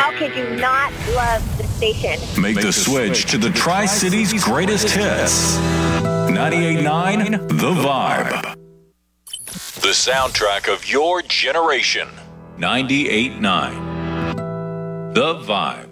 How could you not love the station? Make the switch to the Tri-Cities greatest hits. 98.9 The Vibe. The soundtrack of your generation. 98.9 The Vibe.